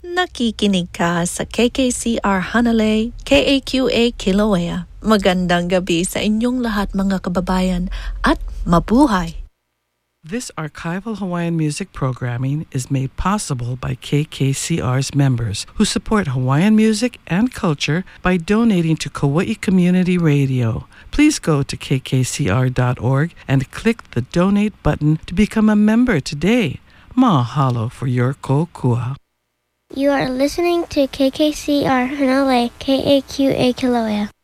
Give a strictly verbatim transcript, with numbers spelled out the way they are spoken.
Nakikinig ka sa K K C R Hanalei, K A Q A Kilauea. Magandang gabi sa inyong lahat mga kababayan at mabuhay! This archival Hawaiian music programming is made possible by K K C R's members who support Hawaiian music and culture by donating to Kauai Community Radio. Please go to k k c r dot org and click the donate button to become a member today. Mahalo for your kokua. You are listening to K K C R Hanalei, K A Q A Kilauea.